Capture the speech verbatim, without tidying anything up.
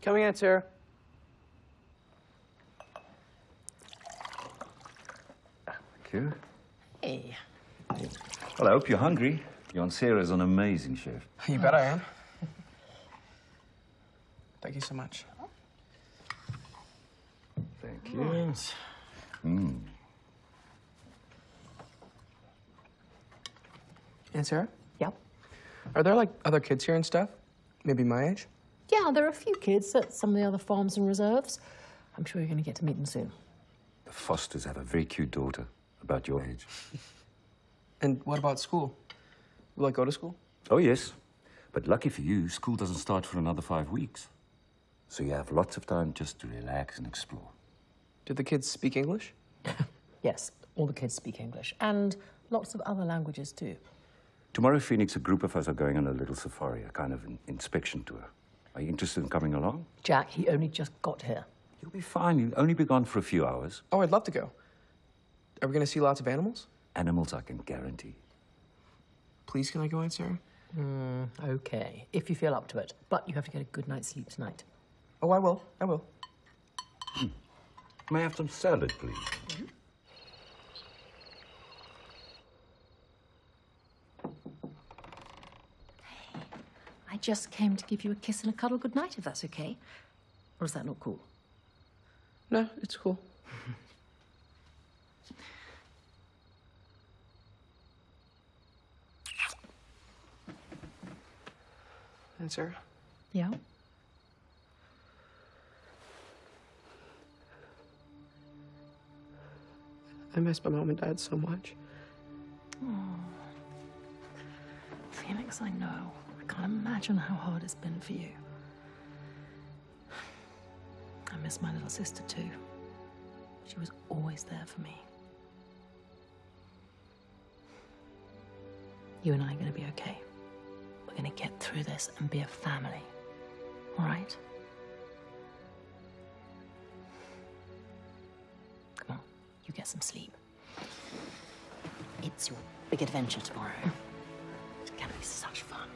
Coming in, Sarah. Thank you. Hey. Well, I hope you're hungry. Jan Sarah's an amazing chef. You bet I am. Thank you so much. Thank you. Mm. And Sarah? Yep. Are there, like, other kids here and stuff? Maybe my age? Yeah, there are a few kids at some of the other farms and reserves. I'm sure you're going to get to meet them soon. The Fosters have a very cute daughter, about your age. And what about school? Will I go to school? Oh, yes. But lucky for you, school doesn't start for another five weeks. So you have lots of time just to relax and explore. Do the kids speak English? Yes, all the kids speak English. And lots of other languages, too. Tomorrow, Phoenix, a group of us are going on a little safari, a kind of an inspection tour. Are you interested in coming along? Jack, he only just got here. You'll be fine. You'll only be gone for a few hours. Oh, I'd love to go. Are we going to see lots of animals? Animals, I can guarantee. Please, can I go in, Sarah? Mm, okay, if you feel up to it. But you have to get a good night's sleep tonight. Oh, I will. I will. Hmm. May I have some salad, please? Mm-hmm. I just came to give you a kiss and a cuddle goodnight, if that's okay. Or is that not cool? No, it's cool. And Sarah? Yeah? I miss my mom and dad so much. Oh. Phoenix, I know. I can't imagine how hard it's been for you. I miss my little sister, too. She was always there for me. You and I are going to be okay. We're going to get through this and be a family. All right? Come on, you get some sleep. It's your big adventure tomorrow. It's going to be such fun.